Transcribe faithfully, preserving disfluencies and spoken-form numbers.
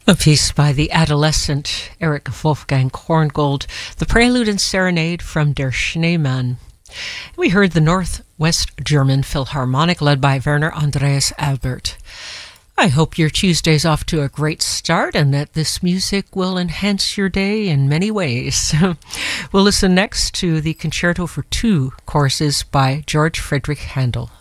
A piece by the adolescent Eric Wolfgang Korngold, the Prelude and Serenade from Der Schneemann. We heard the Northwest German Philharmonic led by Werner Andreas Albert. I hope your Tuesday's off to a great start and that this music will enhance your day in many ways. We'll listen next to the Concerto for Two Choruses by George Friedrich Handel.